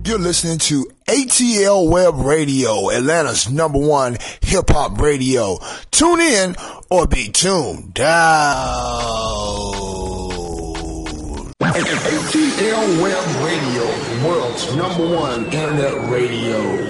You're listening to ATL Web Radio, Atlanta's #1 hip-hop radio. Tune in or be tuned down. ATL Web Radio, the world's #1 internet radio.